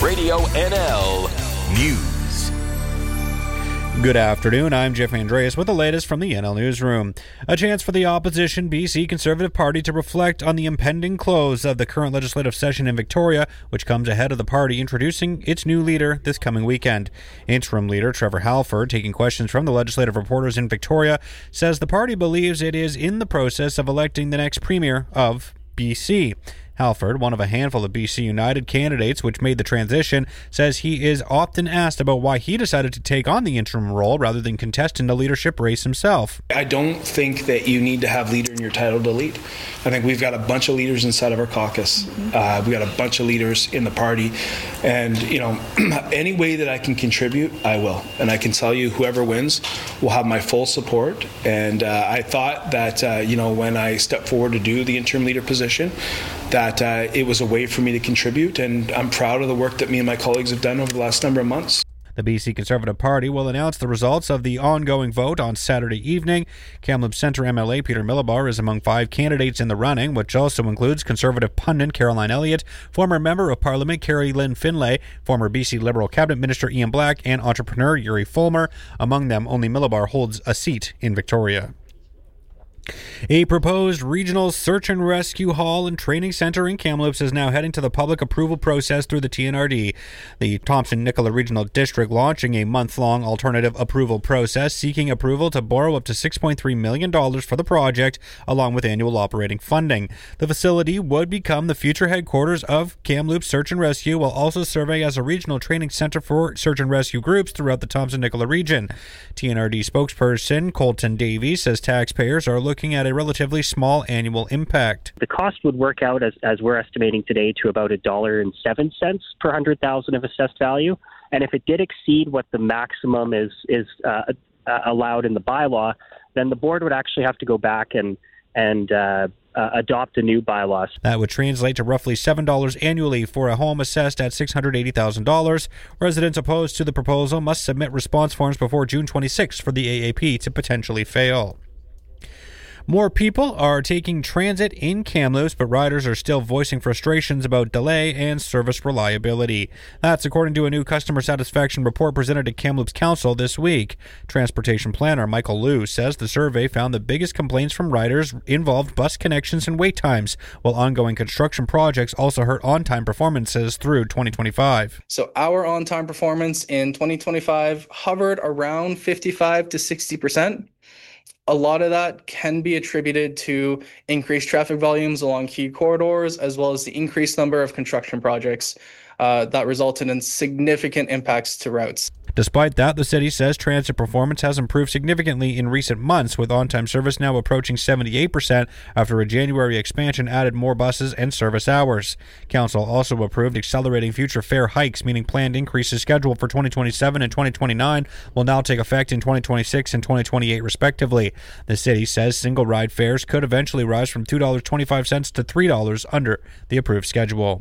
Radio NL News. Good afternoon, I'm Jeff Andreas with the latest from the NL Newsroom. A chance for the opposition BC Conservative Party to reflect on the impending close of the current legislative session in Victoria, which comes ahead of the party introducing its new leader this coming weekend. Interim leader Trevor Halford, taking questions from the legislative reporters in Victoria, says the party believes it is in the process of electing the next premier of BC. Halford, one of a handful of BC United candidates which made the transition, says he is often asked about why he decided to take on the interim role rather than contest in the leadership race himself. I don't think that you need to have leader in your title to lead. I think we've got a bunch of leaders inside of our caucus. We've got a bunch of leaders in the party. And, any way that I can contribute, I will. And I can tell you whoever wins will have my full support. And I thought that, when I stepped forward to do the interim leader position, that it was a way for me to contribute, and I'm proud of the work that me and my colleagues have done over the last number of months. The BC Conservative Party will announce the results of the ongoing vote on Saturday evening. Kamloops Centre MLA Peter Millibar is among 5 candidates in the running, which also includes Conservative pundit Caroline Elliott, former Member of Parliament Carrie Lynn Finlay, former BC Liberal Cabinet Minister Ian Black, and entrepreneur Yuri Fulmer. Among them, only Millibar holds a seat in Victoria. A proposed regional search and rescue hall and training centre in Kamloops is now heading to the public approval process through the TNRD. The Thompson-Nicola Regional District launching a month-long alternative approval process seeking approval to borrow up to $6.3 million for the project, along with annual operating funding. The facility would become the future headquarters of Kamloops Search and Rescue, while also serving as a regional training centre for search and rescue groups throughout the Thompson-Nicola region. TNRD spokesperson Colton Davies says taxpayers are looking at a relatively small annual impact. The cost would work out, as we're estimating today, to about $1.07 per 100,000 of assessed value. And if it did exceed what the maximum is allowed in the bylaw, then the board would actually have to go back and adopt a new bylaw. That would translate to roughly $7 annually for a home assessed at $680,000. Residents opposed to the proposal must submit response forms before June 26 for the AAP to potentially fail. More people are taking transit in Kamloops, but riders are still voicing frustrations about delay and service reliability. That's according to a new customer satisfaction report presented to Kamloops Council this week. Transportation planner Michael Liu says the survey found the biggest complaints from riders involved bus connections and wait times, while ongoing construction projects also hurt on-time performances through 2025. So our on-time performance in 2025 hovered around 55 to 60%. A lot of that can be attributed to increased traffic volumes along key corridors, as well as the increased number of construction projects that resulted in significant impacts to routes. Despite that, the city says transit performance has improved significantly in recent months, with on-time service now approaching 78% after a January expansion added more buses and service hours. Council also approved accelerating future fare hikes, meaning planned increases scheduled for 2027 and 2029 will now take effect in 2026 and 2028 respectively. The city says single-ride fares could eventually rise from $2.25 to $3 under the approved schedule.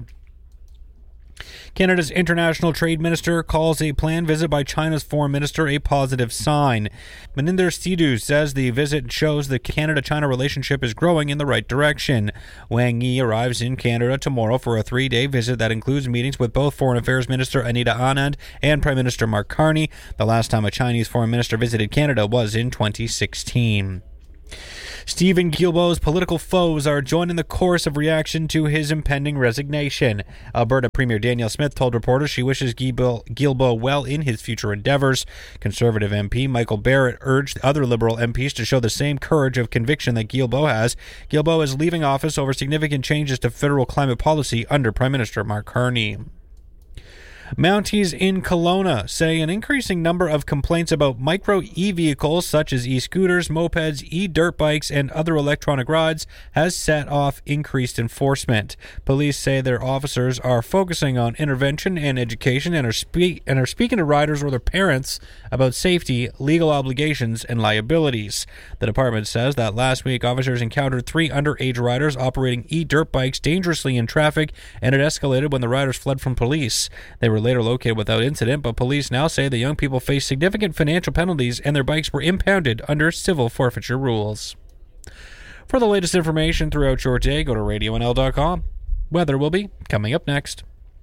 Canada's international trade minister calls a planned visit by China's foreign minister a positive sign. Maninder Sidhu says the visit shows the Canada-China relationship is growing in the right direction. Wang Yi arrives in Canada tomorrow for a 3-day visit that includes meetings with both Foreign Affairs Minister Anita Anand and Prime Minister Mark Carney. The last time a Chinese foreign minister visited Canada was in 2016. Stephen Guilbeault's political foes are joining the chorus of reaction to his impending resignation. Alberta Premier Danielle Smith told reporters she wishes Guilbeault well in his future endeavours. Conservative MP Michael Barrett urged other Liberal MPs to show the same courage of conviction that Guilbeault has. Guilbeault is leaving office over significant changes to federal climate policy under Prime Minister Mark Carney. Mounties in Kelowna say an increasing number of complaints about micro e-vehicles such as e-scooters, mopeds, e-dirt bikes, and other electronic rides has set off increased enforcement. Police say their officers are focusing on intervention and education and are speaking to riders or their parents about safety, legal obligations, and liabilities. The department says that last week officers encountered 3 underage riders operating e-dirt bikes dangerously in traffic, and it escalated when the riders fled from police. They were later located without incident, but police now say the young people face significant financial penalties and their bikes were impounded under civil forfeiture rules. For the latest information throughout your day, go to radionl.com. Weather will be coming up next.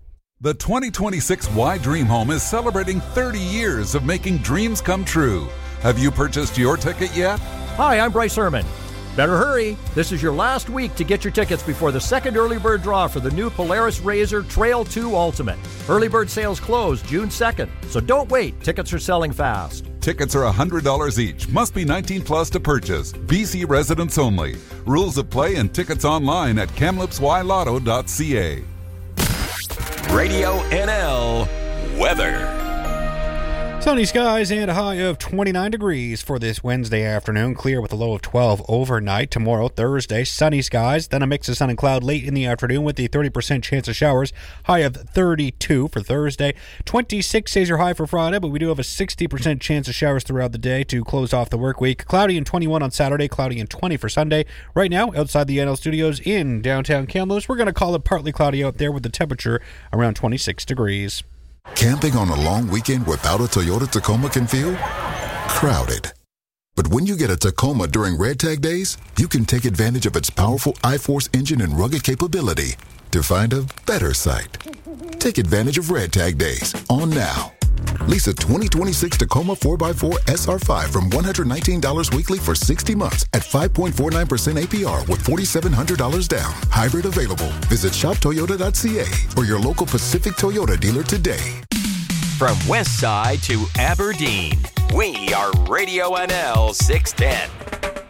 The 2026 Y Dream Home is celebrating 30 years of making dreams come true. Have you purchased your ticket yet? Hi, I'm Bryce Herman. Better hurry. This is your last week to get your tickets before the second early bird draw for the new Polaris RZR Trail 2 Ultimate. Early bird sales close June 2nd, so don't wait. Tickets are selling fast. Tickets are $100 each. Must be 19 plus to purchase. BC residents only. Rules of play and tickets online at kamloops-ylotto.ca. Radio NL weather. Sunny skies and a high of 29 degrees for this Wednesday afternoon. Clear with a low of 12 overnight. Tomorrow, Thursday, sunny skies. Then a mix of sun and cloud late in the afternoon with the 30% chance of showers. High of 32 for Thursday. 26 is your high for Friday, but we do have a 60% chance of showers throughout the day to close off the work week. Cloudy and 21 on Saturday. Cloudy and 20 for Sunday. Right now, outside the NL Studios in downtown Kamloops, we're going to call it partly cloudy out there with the temperature around 26 degrees. Camping on a long weekend without a Toyota Tacoma can feel crowded. But when you get a Tacoma during Red Tag Days, you can take advantage of its powerful I-Force engine and rugged capability to find a better site. Take advantage of Red Tag Days on now. Lease a 2026 Tacoma 4x4 SR5 from $119 weekly for 60 months at 5.49% APR with $4,700 down. Hybrid available. Visit shoptoyota.ca or your local Pacific Toyota dealer today. From West Side to Aberdeen, we are Radio NL 610.